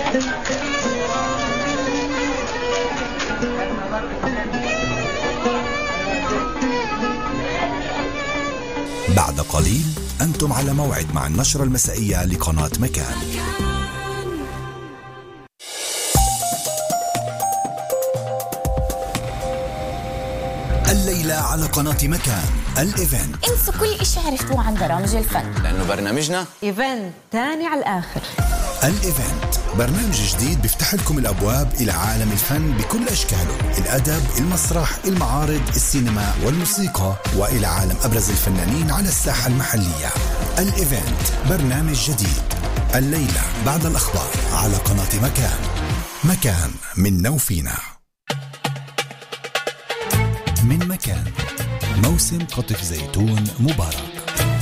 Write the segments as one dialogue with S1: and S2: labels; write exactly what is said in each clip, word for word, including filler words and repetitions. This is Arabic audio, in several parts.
S1: بعد قليل أنتم على موعد مع النشرة المسائية لقناة مكان. الليلة على قناة مكان الإيفنت.
S2: انسوا كل إشي عرفتوه عن برامج الفن،
S3: لأنه برنامجنا
S4: إيفنت تاني على الآخر.
S1: الإيفنت برنامج جديد بيفتح لكم الأبواب إلى عالم الفن بكل أشكاله، الأدب، المسرح، المعارض، السينما والموسيقى، وإلى عالم أبرز الفنانين على الساحة المحلية. الإيفنت برنامج جديد الليلة بعد الأخبار على قناة مكان. مكان منا وفينا. من مكان موسم قطف زيتون مبارك.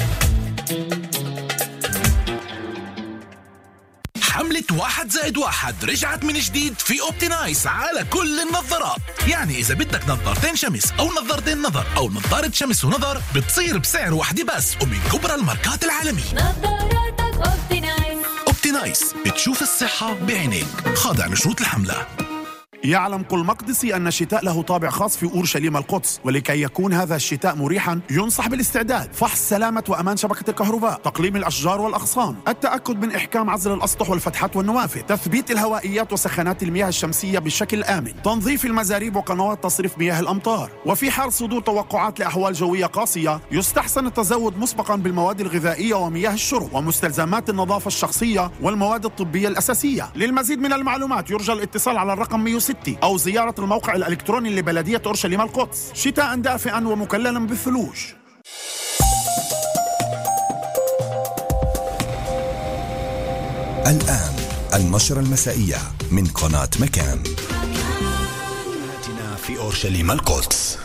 S5: حملة واحد زائد واحد رجعت من جديد في أوبتينايس على كل النظارات. يعني إذا بدك نظارتين شمس أو نظارتين نظر أو نظارة شمس ونظر بتصير بسعر واحدة بس ومن كبرى الماركات العالمية.
S2: نظاراتك أوبتينايس.
S5: أوبتينايس بتشوف الصحة بعينيك، خاضع لشروط الحملة.
S6: يعلم كل مقدسي أن الشتاء له طابع خاص في أورشليم القدس، ولكي يكون هذا الشتاء مريحا ينصح بالاستعداد: فحص سلامة وأمان شبكة الكهرباء، تقليم الأشجار والأغصان، التأكد من إحكام عزل الأسطح والفتحات والنوافذ، تثبيت الهوائيات وسخانات المياه الشمسية بشكل آمن، تنظيف المزاريب وقنوات تصريف مياه الأمطار. وفي حال صدور توقعات لأحوال جوية قاسية يستحسن التزود مسبقا بالمواد الغذائية ومياه الشرب ومستلزمات النظافة الشخصية والمواد الطبية الأساسية. للمزيد من المعلومات يرجى الاتصال على الرقم مئة وستة أو زيارة الموقع الإلكتروني لبلدية أورشليم القدس. شتاء دافئا ومكللا بالثلوج.
S1: الآن النشرة المسائية من قناة مكان في أورشليم القدس.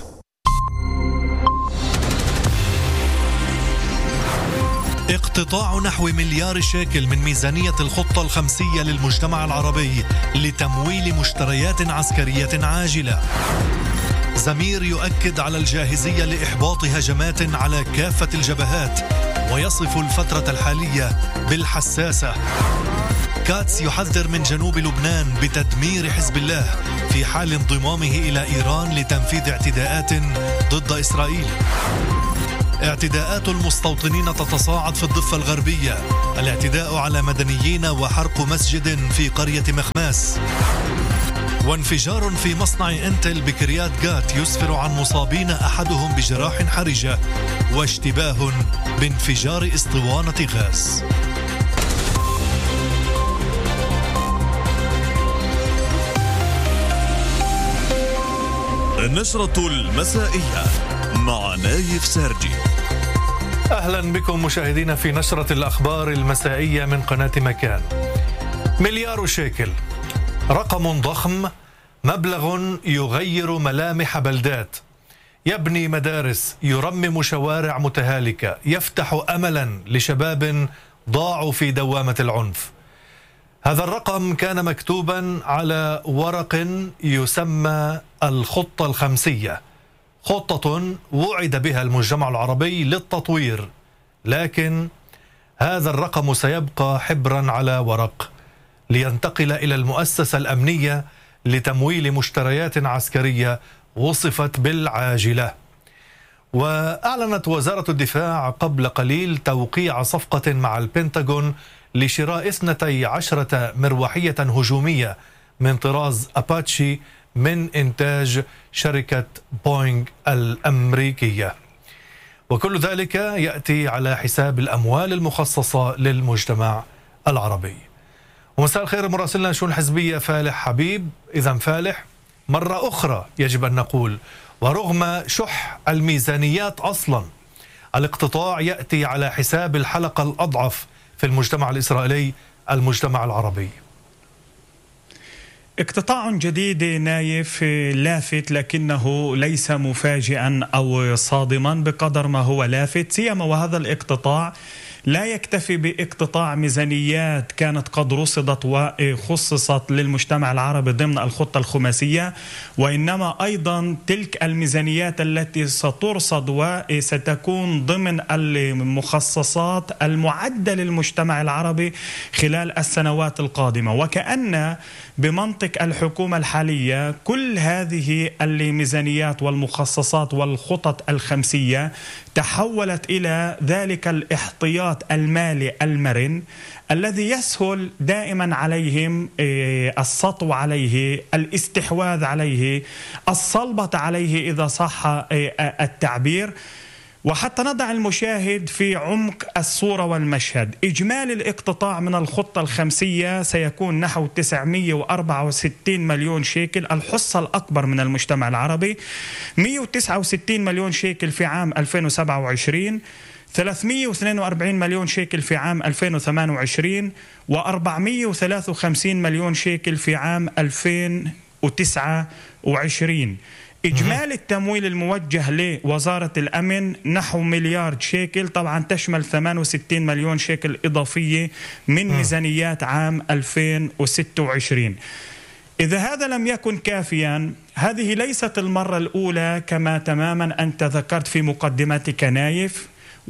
S7: اقتطاع نحو مليار شيكل من ميزانية الخطة الخمسية للمجتمع العربي لتمويل مشتريات عسكرية عاجلة. زمير يؤكد على الجاهزية لإحباط هجمات على كافة الجبهات ويصف الفترة الحالية بالحساسة. كاتس يحذر من جنوب لبنان بتدمير حزب الله في حال انضمامه إلى إيران لتنفيذ اعتداءات ضد إسرائيل. اعتداءات المستوطنين تتصاعد في الضفة الغربية، الاعتداء على مدنيين وحرق مسجد في قرية مخماس. وانفجار في مصنع انتل بكريات جات يسفر عن مصابين أحدهم بجراح حرجة واشتباه بانفجار اسطوانة غاز.
S8: النشرة المسائية مع نايف سارجي.
S7: أهلا بكم مشاهدينا في نشرة الأخبار المسائية من قناة مكان. مليار شيكل رقم ضخم، مبلغ يغير ملامح بلدات، يبني مدارس، يرمم شوارع متهالكة، يفتح أملا لشباب ضاعوا في دوامة العنف. هذا الرقم كان مكتوبا على ورق يسمى الخطة الخمسية، خطة وعد بها المجتمع العربي للتطوير، لكن هذا الرقم سيبقى حبرا على ورق لينتقل إلى المؤسسة الأمنية لتمويل مشتريات عسكرية وصفت بالعاجلة. وأعلنت وزارة الدفاع قبل قليل توقيع صفقة مع البنتاغون لشراء اثنتي عشرة مروحية هجومية من طراز أباتشي من إنتاج شركة بوينغ الأمريكية، وكل ذلك يأتي على حساب الأموال المخصصة للمجتمع العربي. ومساء الخير مراسلنا شؤون الحزبية فالح حبيب. إذا فالح، مرة أخرى يجب أن نقول ورغم شح الميزانيات أصلا الاقتطاع يأتي على حساب الحلقة الأضعف في المجتمع الإسرائيلي، المجتمع العربي.
S9: اقتطاع جديد نايف لافت، لكنه ليس مفاجئا أو صادما بقدر ما هو لافت، سيما وهذا الاقتطاع لا يكتفي باقتطاع ميزانيات كانت قد رصدت وخصصت للمجتمع العربي ضمن الخطة الخماسية، وإنما أيضا تلك الميزانيات التي سترصد وستكون ضمن المخصصات المعدة للمجتمع العربي خلال السنوات القادمة. وكأن بمنطق الحكومة الحالية كل هذه الميزانيات والمخصصات والخطط الخمسية تحولت إلى ذلك الاحتياط المالي المرن الذي يسهل دائما عليهم السطو عليه، الاستحواذ عليه، السلطة عليه إذا صح التعبير. وحتى نضع المشاهد في عمق الصورة والمشهد، إجمالي الاقتطاع من الخطة الخمسية سيكون نحو تسعمئة وأربعة وستين مليون شيكل، الحصة الأكبر من المجتمع العربي، مئة وتسعة وستين مليون شيكل في عام ألفين وسبعة وعشرين، ثلاثمئة واثنين وأربعين مليون شيكل في عام ألفين وثمانية وعشرين، وأربعمئة وثلاثة وخمسين مليون شيكل في عام ألفين وتسعة وعشرين. إجمالي التمويل الموجه لوزارة الأمن نحو مليار شيكل، طبعا تشمل ثمانية وستين مليون شيكل إضافية من ميزانيات عام ألفين وستة وعشرين. إذا هذا لم يكن كافيا، هذه ليست المرة الأولى كما تماما أنت ذكرت في مقدمتك نايف،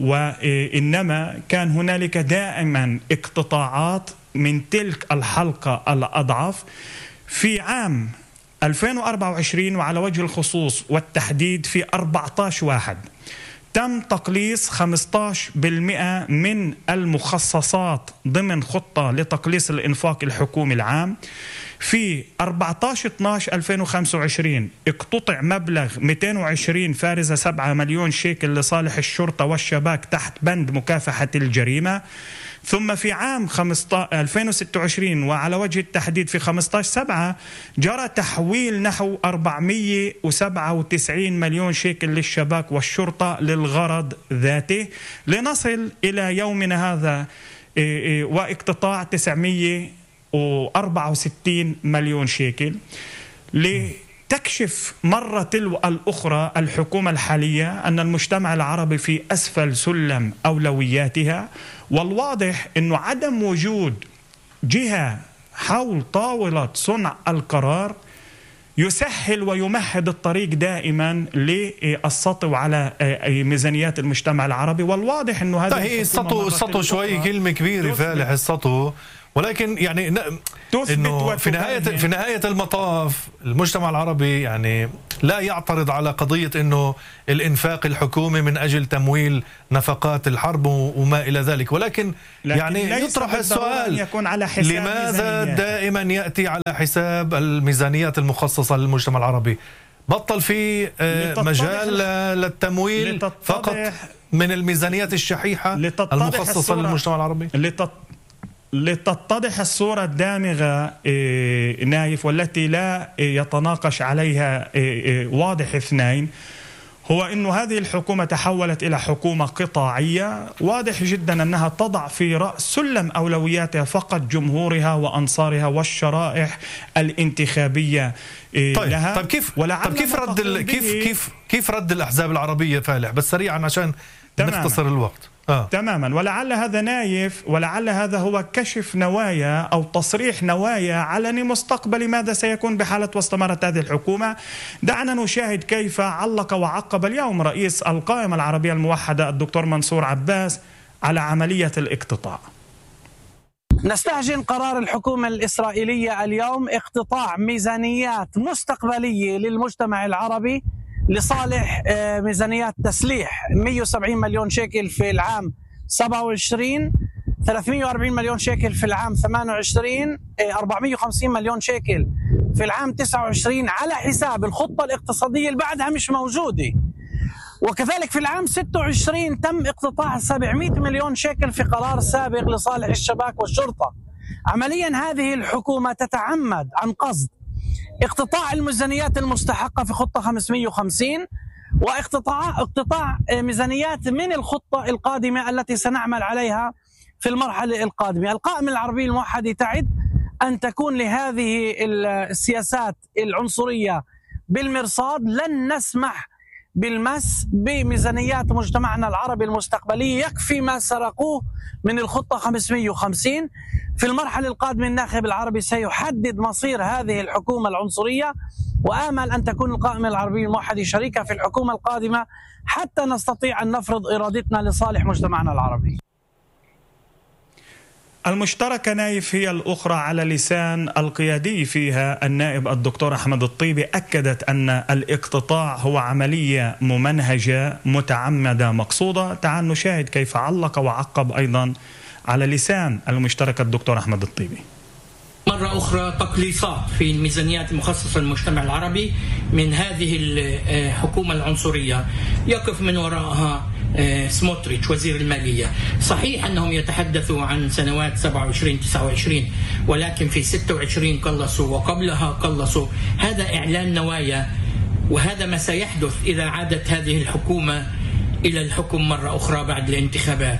S9: وإنما كان هنالك دائما اقتطاعات من تلك الحلقة الأضعف. في عام ألفين وأربعة وعشرين وعلى وجه الخصوص والتحديد في أربعة عشر واحد تم تقليص خمسة عشر بالمئة من المخصصات ضمن خطة لتقليص الإنفاق الحكومي العام. في أربعة عشر اثني عشر ألفين وخمسة وعشرين اقتطع مبلغ مئتين وعشرين فارزة سبعة مليون شيكل لصالح الشرطة والشباك تحت بند مكافحة الجريمة. ثم في عام ألفين وستة وعشرين وعلى وجه التحديد في خمسة عشر سبعة جرى تحويل نحو أربعمئة وسبعة وتسعين مليون شيكل للشباك والشرطة للغرض ذاته، لنصل إلى يومنا هذا واقتطاع تسعمئة وأربعة وستين مليون شيكل. لتكشف مرة تلو الأخرى الحكومة الحالية أن المجتمع العربي في أسفل سلم أولوياتها، والواضح أنه عدم وجود جهة حول طاولة صنع القرار يسهل ويمهد الطريق دائما للسطو على ميزانيات المجتمع العربي. والواضح أنه هذا
S7: هي السطو السطو شوي كلمة كبيرة فالح السطو، ولكن يعني إنه في نهاية في نهاية المطاف المجتمع العربي يعني لا يعترض على قضية إنه الإنفاق الحكومي من أجل تمويل نفقات الحرب وما إلى ذلك، ولكن يعني يطرح السؤال
S9: يكون على
S7: لماذا دائما يأتي على حساب الميزانيات المخصصة للمجتمع العربي؟ بطل في مجال للتمويل فقط من الميزانيات الشحيحة المخصصة للمجتمع العربي.
S9: لتتضح الصورة الدامغة نايف والتي لا يتناقش عليها واضح اثنين، هو أن هذه الحكومة تحولت إلى حكومة قطاعية، واضح جدا أنها تضع في رأس سلم أولوياتها فقط جمهورها وأنصارها والشرائح الانتخابية
S7: طيب
S9: لها.
S7: طيب كيف طيب كيف رد ال... كيف كيف كيف رد الأحزاب العربية فالح بس سريعا عشان تماما. نختصر الوقت. آه.
S9: تماما. ولعل هذا نايف ولعل هذا هو كشف نوايا أو تصريح نوايا علني مستقبل ماذا سيكون بحالة واستمرت هذه الحكومة. دعنا نشاهد كيف علق وعقب اليوم رئيس القائمة العربية الموحدة الدكتور منصور عباس على عملية الاقتطاع.
S3: نستهجن قرار الحكومة الإسرائيلية اليوم اقتطاع ميزانيات مستقبلية للمجتمع العربي لصالح ميزانيات تسليح مئة وسبعين مليون شيكل في العام سبعة وعشرين، ثلاثمئة وأربعين مليون شيكل في العام ثمانية وعشرين، أربعمئة وخمسين مليون شيكل في العام تسعة وعشرين على حساب الخطة الاقتصادية اللي بعدها مش موجودة. وكذلك في العام ستة وعشرين تم اقتطاع سبعمئة مليون شيكل في قرار سابق لصالح الشباك والشرطة. عمليا هذه الحكومة تتعمد عن قصد اقتطاع الميزانيات المستحقة في خطة خمسمئة وخمسين واقتطاع اقتطاع ميزانيات من الخطة القادمة التي سنعمل عليها في المرحلة القادمة. القائمة العربية الموحدة تعد أن تكون لهذه السياسات العنصرية بالمرصاد. لن نسمح بالمس بميزانيات مجتمعنا العربي المستقبلية. يكفي ما سرقوه من الخطة خمسمئة وخمسين. في المرحلة القادمة الناخب العربي سيحدد مصير هذه الحكومة العنصرية، وآمل أن تكون القائمة العربية الموحدة شريكة في الحكومة القادمة حتى نستطيع أن نفرض إرادتنا لصالح مجتمعنا العربي.
S9: المشتركة نايف هي الأخرى على لسان القيادي فيها النائب الدكتور أحمد الطيبي، أكدت أن الاقتطاع هو عملية ممنهجة متعمدة مقصودة. تعال نشاهد كيف علق وعقب أيضا على لسان المشتركة الدكتور أحمد الطيبي.
S10: مرة أخرى تقليصات في الميزانيات المخصصة للمجتمع العربي من هذه الحكومة العنصرية يقف من وراءها سموتريتش وزير المالية. صحيح أنهم يتحدثوا عن سنوات سبعة وعشرين تسعة وعشرين، ولكن في ستة وعشرين قلصوا وقبلها قلصوا. هذا إعلان نوايا، وهذا ما سيحدث إذا عادت هذه الحكومة إلى الحكم مرة أخرى بعد الانتخابات،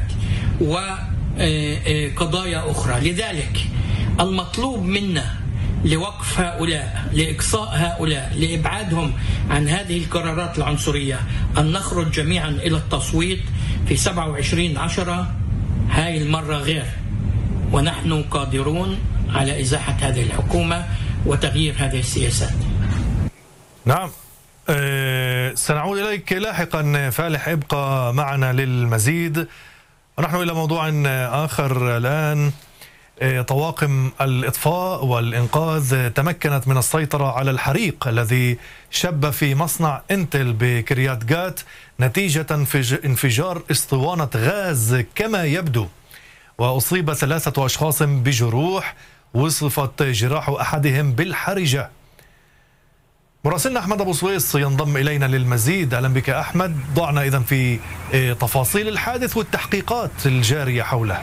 S10: وقضايا أخرى. لذلك المطلوب منا لوقف هؤلاء، لإقصاء هؤلاء، لإبعادهم عن هذه القرارات العنصرية، أن نخرج جميعا إلى التصويت في سبعة وعشرين عشرة. هاي المرة غير، ونحن قادرون على إزاحة هذه الحكومة وتغيير هذه السياسات.
S7: نعم، أه سنعود إليك لاحقا فالح، ابقى معنا للمزيد. ونحن إلى موضوع آخر الآن. طواقم الإطفاء والإنقاذ تمكنت من السيطرة على الحريق الذي شب في مصنع انتل بكريات جات نتيجة انفجار اسطوانة غاز كما يبدو، وأصيب ثلاثة أشخاص بجروح وصفت جراح أحدهم بالحرجة. مراسلنا أحمد أبو سويس ينضم إلينا للمزيد. أهلا بك أحمد، ضعنا إذن في تفاصيل الحادث والتحقيقات الجارية حوله.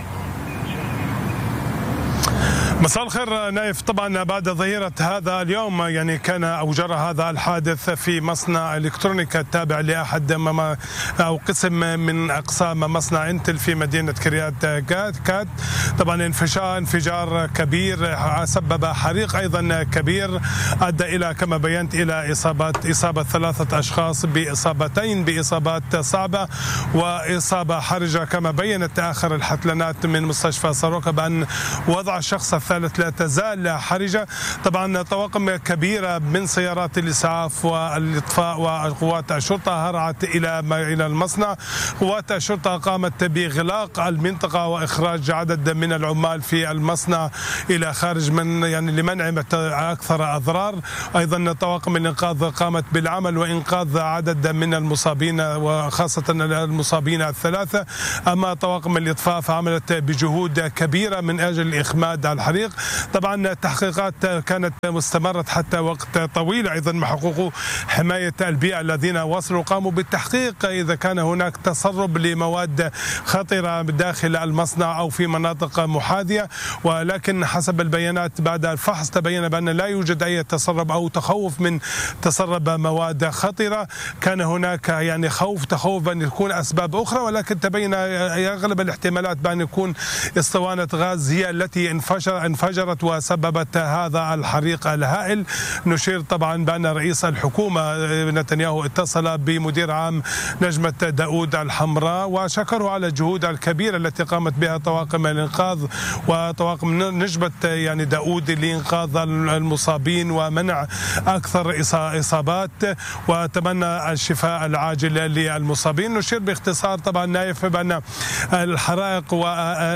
S11: مساء الخير نايف. طبعا بعد ظهيرة هذا اليوم يعني كان أو جرى هذا الحادث في مصنع إلكترونيكا التابع لأحد أو قسم من أقسام مصنع انتل في مدينة كريات كات. طبعا انفجار انفجار كبير سبب حريق أيضا كبير أدى إلى كما بينت إلى إصابات إصابة ثلاثة أشخاص بإصابتين بإصابات صعبة وإصابة حرجة، كما بينت آخر الحتلانات من مستشفى ساروكا بأن وضع الشخص الثالث لا تزال حرجة. طبعا طواقم كبيرة من سيارات الإسعاف والإطفاء وقوات الشرطة هرعت إلى إلى المصنع. قوات الشرطة قامت بإغلاق المنطقة وإخراج عدد من العمال في المصنع إلى خارج من يعني لمنع أكثر أضرار. أيضا طواقم الإنقاذ قامت بالعمل وإنقاذ عدد من المصابين وخاصة المصابين الثلاثة. أما طواقم الإطفاء فعملت بجهود كبيرة من أجل إخماد الحريق. طبعا التحقيقات كانت مستمرة حتى وقت طويل. أيضا مع حقوق حماية البيئة الذين وصلوا قاموا بالتحقيق إذا كان هناك تسرب لمواد خطرة داخل المصنع أو في مناطق محاذية، ولكن حسب البيانات بعد الفحص تبين بأن لا يوجد أي تسرب أو تخوف من تسرب مواد خطرة. كان هناك يعني خوف تخوف أن يكون أسباب أخرى، ولكن تبين أغلب الاحتمالات بأن يكون اسطوانة غاز هي التي انفجر انفجرت وسببت هذا الحريق الهائل. نشير طبعا بأن رئيس الحكومة نتنياهو اتصل بمدير عام نجمة داود الحمراء وشكره على الجهود الكبيرة التي قامت بها طواقم الإنقاذ وطواقم نجمة يعني داود لإنقاذ المصابين ومنع أكثر إصابات، وتمنى الشفاء العاجل للمصابين. نشير باختصار طبعا نايف بأن الحرائق و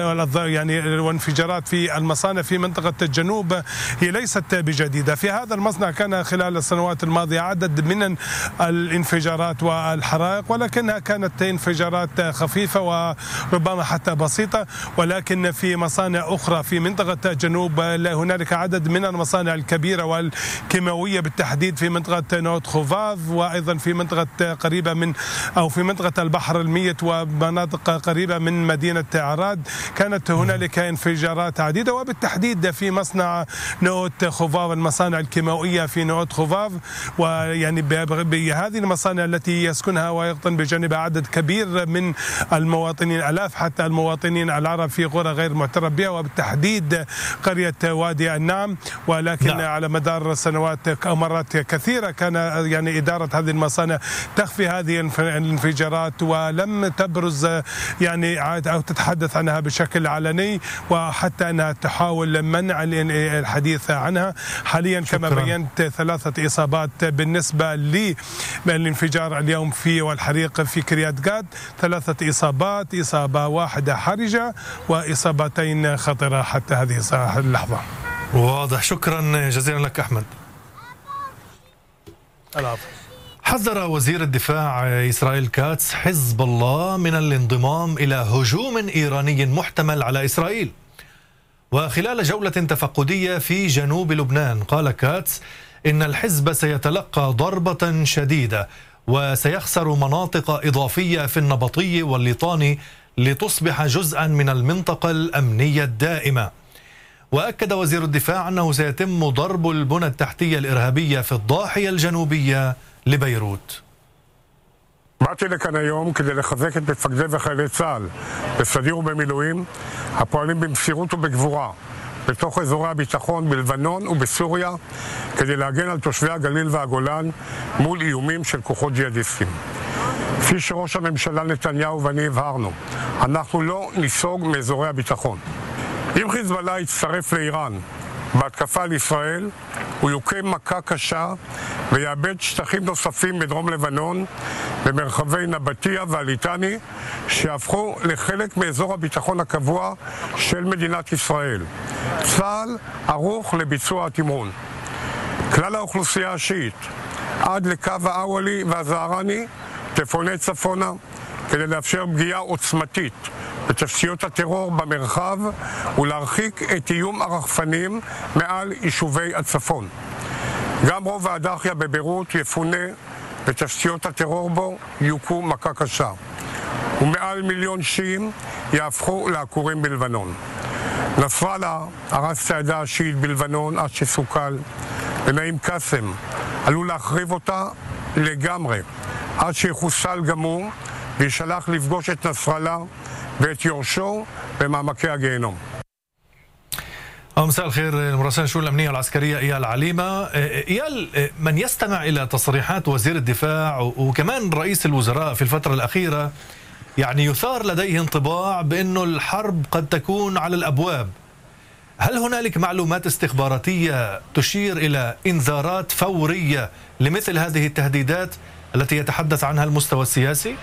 S11: يعني وانفجارات في المصانع في منطقة الجنوب هي ليست بجديدة. في هذا المصنع كان خلال السنوات الماضية عدد من الانفجارات والحرائق، ولكنها كانت انفجارات خفيفة وربما حتى بسيطة. ولكن في مصانع أخرى في منطقة الجنوب هنالك عدد من المصانع الكبيرة والكيماوية بالتحديد في منطقة نوت خوفاف، وأيضا في منطقة قريبة من أو في منطقة البحر الميت ومناطق قريبة من مدينة عراد كانت هنالك انفجارات عديدة. وبالتحديد وبالتحديد في مصنع نوت خفاف، المصانع الكيماوية في نوت خفاف، ويعني بهذه المصانع التي يسكنها ويقطن بجانبها عدد كبير من المواطنين، آلاف حتى المواطنين العرب في قرى غير معترف بها، وبالتحديد قرية وادي النعم. ولكن نعم. على مدار سنوات أو مرات كثيرة كان يعني إدارة هذه المصانع تخفي هذه الانفجارات ولم تبرز يعني أو تتحدث عنها بشكل علني، وحتى أنها تحاول منع الحديث عنها. حاليا كما شكرا. بينت ثلاثة إصابات بالنسبة للانفجار اليوم في والحريق في كريات جاد، ثلاثة إصابات، إصابة واحدة حرجة وإصابتين خطرة حتى هذه اللحظة.
S7: واضح. شكرا جزيلا لك أحمد.
S11: العفو.
S7: حذر وزير الدفاع إسرائيل كاتس حزب الله من الانضمام إلى هجوم إيراني محتمل على إسرائيل. وخلال جولة تفقدية في جنوب لبنان قال كاتس إن الحزب سيتلقى ضربة شديدة وسيخسر مناطق إضافية في النبطي والليطاني لتصبح جزءا من المنطقة الأمنية الدائمة. وأكد وزير الدفاع أنه سيتم ضرب البنى التحتية الإرهابية في الضاحية الجنوبية לביירות.
S12: באתי לכאן היום כדי לחזק את מפקדי וחיילי צה"ל בסדיר ובמילואים הפועלים במסירות ובגבורה בתוך אזורי הביטחון בלבנון ובסוריה כדי להגן על תושבי הגליל והגולן מול איומים של כוחות ג'יהאדיסטים. כפי שראש הממשלה נתניהו ואני הבהרנו, אנחנו לא ניסוג מאזורי הביטחון. אם חיזבאללה יצטרף לאיראן בהתקפה על ישראל, הוא יוכה מכה קשה ויאבד שטחים נוספים בדרום לבנון, במרחבי נבטיה והליטני, שהפכו לחלק מאזור הביטחון הקבוע של מדינת ישראל. צה"ל ערוך לביצוע התמרון. כלל האוכלוסייה השיעית, עד לקו האוואלי והזערני, תפונה צפונה, כדי לאפשר פגיעה עוצמתית בתשתיות הטרור במרחב ולהרחיק את איום הרחפנים מעל יישובי הצפון. גם רוב הדאחיה בביירות יפונה ותשתיות הטרור בו יוכו מכה קשה. ומעל מיליון שיעים יהפכו לעקורים בלבנון. נסראללה הרס את העדה השיעית בלבנון עד שסוכל, ונעים קאסם עלול להחריב אותה לגמרי עד שיחוסל גמור וישלח לפגוש את נסראללה ואת יורשו במעמקי הגיהנום.
S7: مساء الخير المراسل الشؤون الأمنية والعسكرية إيال عليمة. إيال، من يستمع إلى تصريحات وزير الدفاع وكمان رئيس الوزراء في الفترة الأخيرة يعني يثار لديه انطباع بأنه الحرب قد تكون على الأبواب. هل هنالك معلومات استخباراتية تشير إلى إنذارات فورية لمثل هذه التهديدات التي يتحدث عنها المستوى السياسي؟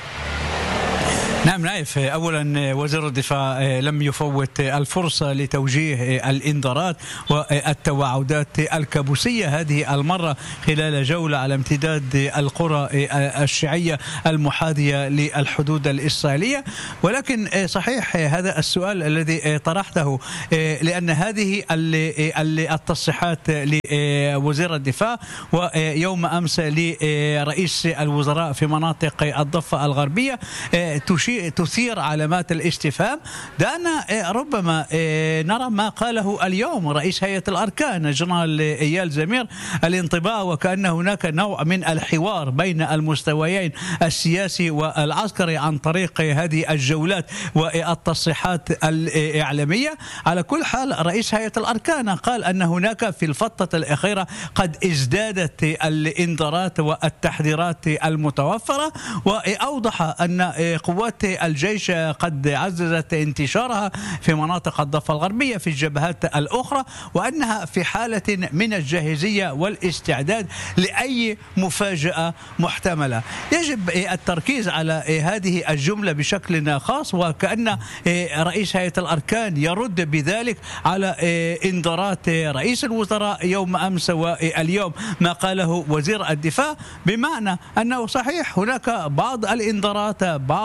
S13: نعم نايف، أولا وزير الدفاع لم يفوت الفرصة لتوجيه الإنذارات والتوعدات الكابوسية هذه المرة خلال جولة على امتداد القرى الشيعية المحاذية للحدود الإسرائيلية. ولكن صحيح هذا السؤال الذي طرحته، لأن هذه التصريحات لوزير الدفاع ويوم أمس لرئيس الوزراء في مناطق الضفة الغربية تشير تثير علامات الاستفهام. دعنا ربما نرى ما قاله اليوم رئيس هيئة الأركان الجنرال إيال زمير، الانطباع وكأن هناك نوع من الحوار بين المستويين السياسي والعسكري عن طريق هذه الجولات والتصريحات الإعلامية. على كل حال رئيس هيئة الأركان قال أن هناك في الفترة الأخيرة قد ازدادت الإنذارات والتحذيرات المتوفرة، وأوضح أن قوات الجيش قد عززت انتشارها في مناطق الضفة الغربية في الجبهات الأخرى، وأنها في حالة من الجاهزية والاستعداد لأي مفاجأة محتملة. يجب التركيز على هذه الجملة بشكل خاص، وكأن رئيس هيئة الأركان يرد بذلك على انذارات رئيس الوزراء يوم أمس واليوم ما قاله وزير الدفاع، بمعنى أنه صحيح هناك بعض الانذارات، بعض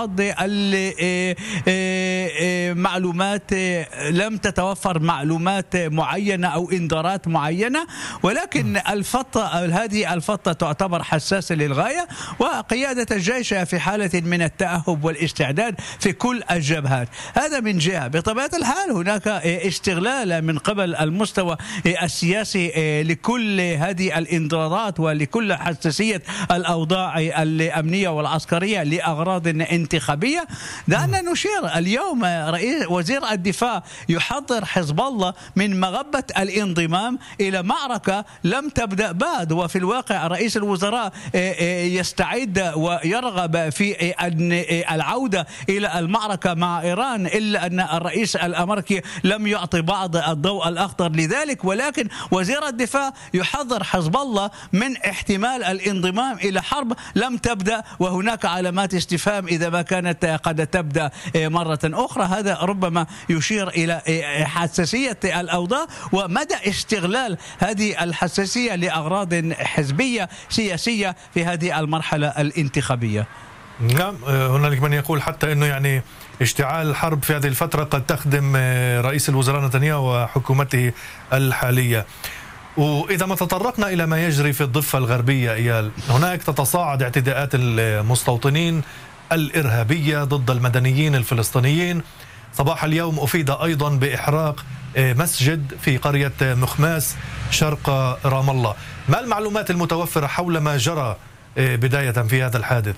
S13: المعلومات لم تتوفر معلومات معينة أو إنذارات معينة، ولكن الفترة هذه الفترة تعتبر حساسة للغاية، وقيادة الجيش في حالة من التأهب والاستعداد في كل الجبهات. هذا من جهة. بطبيعة الحال هناك استغلال من قبل المستوى السياسي لكل هذه الإنذارات ولكل حساسية الأوضاع الأمنية والعسكرية لأغراض انتخابية. دعنا نشير اليوم رئيس وزير الدفاع يحضر حزب الله من مغبة الانضمام إلى معركة لم تبدأ بعد، وفي الواقع رئيس الوزراء يستعد ويرغب في العودة إلى المعركة مع إيران، إلا أن الرئيس الأمريكي لم يعطي بعض الضوء الأخضر لذلك. ولكن وزير الدفاع يحذر حزب الله من احتمال الانضمام إلى حرب لم تبدأ، وهناك علامات استفهام إذا ما كانت قد تبدأ مرة أخرى. هذا ربما يشير إلى حساسية الأوضاع ومدى استغلال هذه الحساسية لأغراض حزبية سياسية في هذه المرحلة الانتخابية.
S7: نعم، هنالك من يقول حتى أنه يعني اشتعال الحرب في هذه الفترة قد تخدم رئيس الوزراء نتنياهو وحكومته الحالية. وإذا ما تطرقنا إلى ما يجري في الضفة الغربية إيال، هناك تتصاعد اعتداءات المستوطنين الإرهابية ضد المدنيين الفلسطينيين. صباح اليوم أفيد أيضا بإحراق مسجد في قرية مخماس شرق رام الله. ما المعلومات المتوفرة حول ما جرى بداية في هذا الحادث؟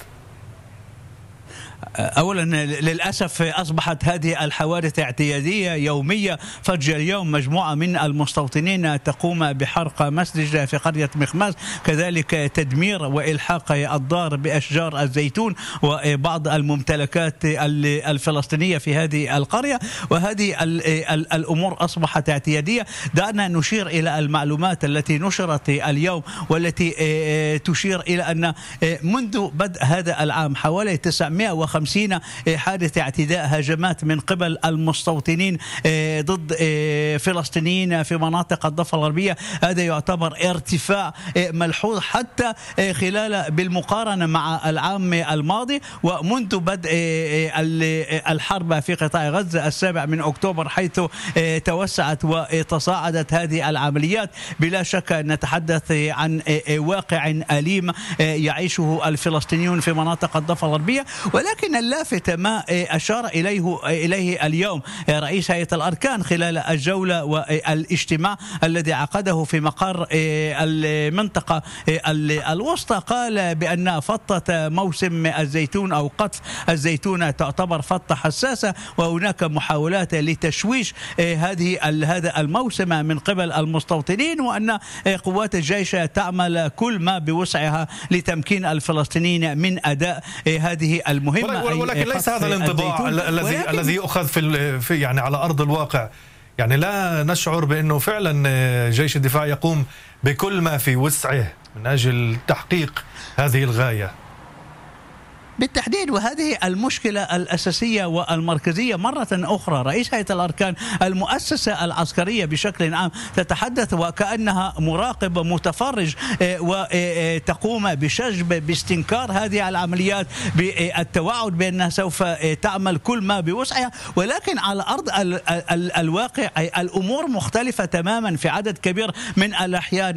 S13: أولا للأسف أصبحت هذه الحوادث اعتيادية يومية. فجر اليوم مجموعة من المستوطنين تقوم بحرق مسجد في قرية مخماس، كذلك تدمير وإلحاق الضار بأشجار الزيتون وبعض الممتلكات الفلسطينية في هذه القرية، وهذه الأمور أصبحت اعتيادية. دعنا نشير إلى المعلومات التي نشرت اليوم والتي تشير إلى أن منذ بدء هذا العام حوالي تسعمائة وخمسين حادث اعتداء هجمات من قبل المستوطنين ضد فلسطينيين في مناطق الضفة الغربية. هذا يعتبر ارتفاع ملحوظ حتى خلال بالمقارنة مع العام الماضي ومنذ بدء الحرب في قطاع غزة السابع من أكتوبر، حيث توسعت وتصاعدت هذه العمليات. بلا شك نتحدث عن واقع أليم يعيشه الفلسطينيون في مناطق الضفة الغربية. ولكن اللافت ما أشار إليه إليه اليوم رئيس هيئة الأركان خلال الجولة والاجتماع الذي عقده في مقر المنطقة الوسطى، قال بأن فطة موسم الزيتون أو قطف الزيتون تعتبر فطة حساسة، وهناك محاولات لتشويش هذه هذا الموسم من قبل المستوطنين، وأن قوات الجيش تعمل كل ما بوسعها لتمكين الفلسطينيين من أداء هذه المهمة.
S7: ولكن ليس هذا الانطباع الذي الذي يؤخذ في, في يعني على أرض الواقع. يعني لا نشعر بأنه فعلا جيش الدفاع يقوم بكل ما في وسعه من أجل تحقيق هذه الغاية
S13: بالتحديد. وهذه المشكلة الأساسية والمركزية. مرة أخرى رئيس هيئة الأركان المؤسسة العسكرية بشكل عام تتحدث وكأنها مراقب متفرج وتقوم بشجب باستنكار هذه العمليات، بالتوعد بأنها سوف تعمل كل ما بوسعها، ولكن على أرض الواقع الأمور مختلفة تماما في عدد كبير من الأحيان.